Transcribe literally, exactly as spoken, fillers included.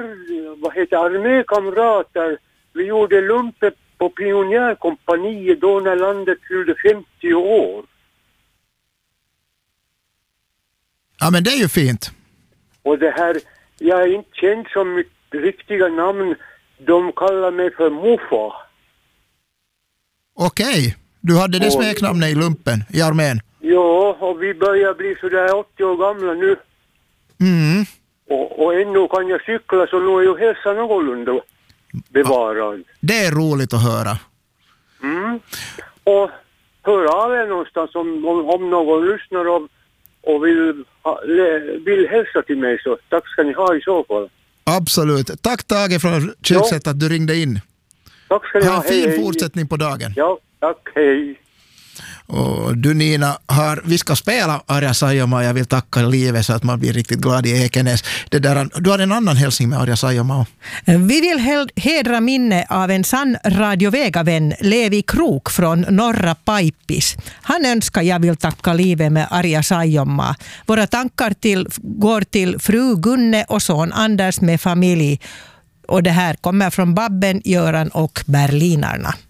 vad heter armékamrater. Vi gjorde lumpen på pionjärkompaniet då när landet fyllde femtio år. Ja, men det är ju fint. Och det här, jag är inte känd som mitt riktiga namn. De kallar mig för Muffa. Okej, du hade det smeknamnet i lumpen, i armén. Ja, och vi börjar bli sådär åttio år gamla nu. Mm. Och, och ännu kan jag cykla, så nu är ju hälsan någorlunda bevarad. Det är roligt att höra. Mm. Och hör av er någonstans om, om, om någon lyssnar och, och vill, ha, vill hälsa till mig, så tack ska ni ha i så fall. Absolut. Tack Tage från Kyrksätt att du ringde in. Tack ska ni ha. Ha en fin hej, fortsättning på dagen. Ja, tack, hej. Och du Nina, har, vi ska spela Arja Saijonmaa. Jag vill tacka livet så att man blir riktigt glad i Ekenäs. Det där, du har en annan hälsning med Arja Saijonmaa. Vi vill hedra minne av en sann radiovegavän, Levi Krok från Norra Paippis. Han önskar jag vill tacka livet med Arja Saijonmaa. Våra tankar till, går till fru Gunne och son Anders med familj. Och det här kommer från Babben, Göran och Berlinarna.